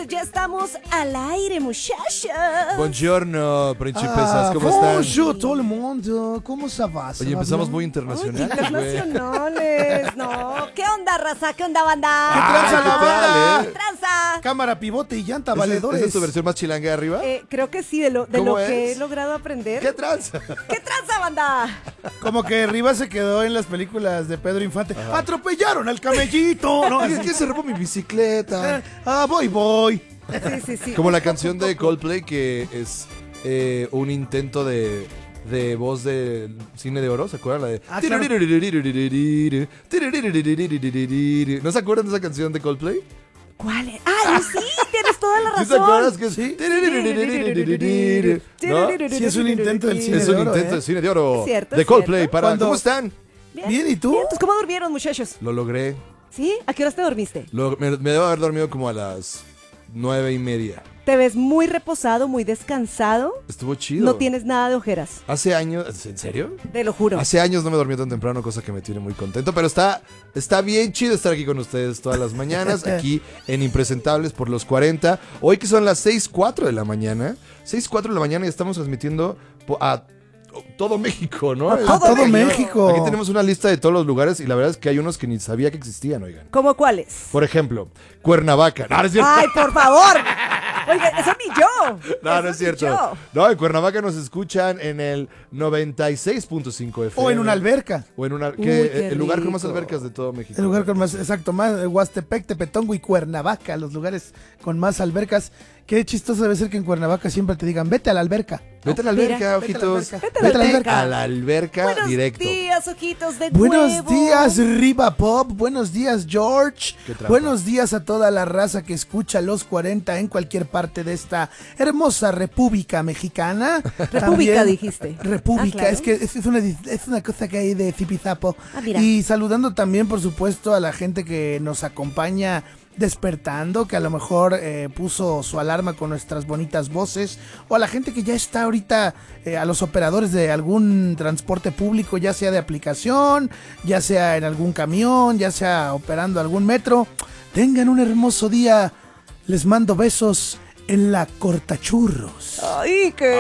ya estamos al aire, muchachos. Buongiorno, principesas, ¿cómo están? Bonjour, todo el mundo. ¿Cómo se va? Oye, empezamos muy internacionales, güey. Internacionales, no. ¿Qué onda, raza? ¿Qué onda, banda? ¿Qué tranza ¿qué la tal, banda? ¿Qué tranza? Cámara, pivote y llanta, ¿Esa valedores. es tu versión más chilanga de arriba? Creo que sí, de lo ¿Cómo que es? he logrado aprender. ¿Qué tranza? ¿Qué tranza, banda? Como que Rivas se quedó en las películas de Pedro Infante. ¡Atropellaron al camellito! ¿No? Es que se robó mi bicicleta. Voy. Sí. Como la canción de Coldplay que es un intento de voz de cine de oro, ¿se acuerdan? La de... Claro. ¿No se acuerdan de esa canción de Coldplay? ¿Cuál es? ¡Ay, sí! Tienes toda la razón. ¿Sí te acuerdas que es? Sí. ¿No? Sí, es un intento del cine Es de un oro, intento de cine de oro. Es cierto, de es Coldplay. cierto. Para... Cuando- ¿Cómo están? Bien, ¿y tú? Bien, pues, ¿cómo durmieron, muchachos? Lo logré. ¿Sí? ¿A qué horas te dormiste? Me debo haber dormido como a las 9:30. Te ves muy reposado, muy descansado. Estuvo chido. No tienes nada de ojeras, Hace años... ¿En serio? te lo juro. Hace años no me dormí tan temprano, cosa que me tiene muy contento. Pero está bien chido estar aquí con ustedes todas las mañanas, aquí en Impresentables por los 40. Hoy que son las 6:04 de la mañana. 6:04 de la mañana y estamos transmitiendo a todo México, ¿no? A todo México. Aquí tenemos una lista de todos los lugares y la verdad es que hay unos que ni sabía que existían, oigan. ¿Cómo cuáles? Por ejemplo, Cuernavaca. No, no es cierto. ¡Ay, por favor! Oiga, eso ni yo. No, Eso no es ni cierto. yo. No, en Cuernavaca nos escuchan en el 96.5 FM. O en una alberca. O en una... Uy, que, qué el lugar con más rico. albercas de todo México. El lugar con más, exacto, más Huastepec, Tepetongo y Cuernavaca, los lugares con más albercas. Qué chistoso debe ser que en Cuernavaca siempre te digan, vete a la alberca. Vete a la Mira, alberca, vete a la ojitos. alberca. Vete a la alberca. A la alberca Buenos directo. días, ojitos de Buenos huevo. días, Riva Pop. Buenos días, George. ¿Qué trampa? Buenos días a toda la raza que escucha los 40 en cualquier parte de esta hermosa República Mexicana. República, dijiste. República, Ah, claro. es que es una cosa que hay de zipizapo. Ah, mira. Y saludando también, por supuesto, a la gente que nos acompaña despertando, que a lo mejor puso su alarma con nuestras bonitas voces, o a la gente que ya está ahorita, a los operadores de algún transporte público, ya sea de aplicación, ya sea en algún camión, ya sea operando algún metro. Tengan un hermoso día. Les mando besos en la cortachurros. Ay, qué